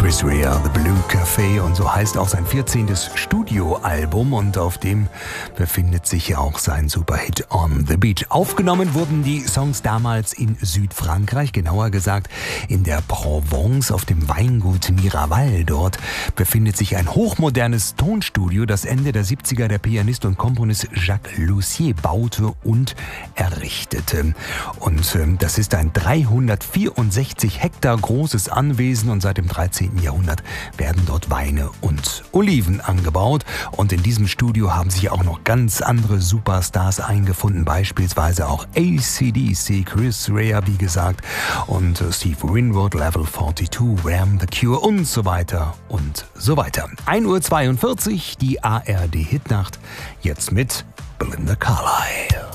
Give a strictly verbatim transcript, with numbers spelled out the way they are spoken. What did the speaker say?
Chris Rea, The Blue Café, und so heißt auch sein vierzehntes Studioalbum, und auf dem befindet sich ja auch sein Superhit On The Beach. Aufgenommen wurden die Songs damals in Südfrankreich, genauer gesagt in der Provence auf dem Weingut Miraval. Dort befindet sich ein hochmodernes Tonstudio, das Ende der siebziger der Pianist und Komponist Jacques Lussier baute und errichtete. Und äh, das ist ein dreihundertvierundsechzig Hektar großes Anwesen, und seit dem dreizehnten Jahrhundert werden dort Weine und Oliven angebaut. Und in diesem Studio haben sich auch noch ganz andere Superstars eingefunden, beispielsweise auch A C D C, Chris Rea, wie gesagt, und Steve Winwood, Level zweiundvierzig, Wham, The Cure und so weiter und so weiter. ein Uhr zweiundvierzig, die A R D Hitnacht, jetzt mit Belinda Carlisle.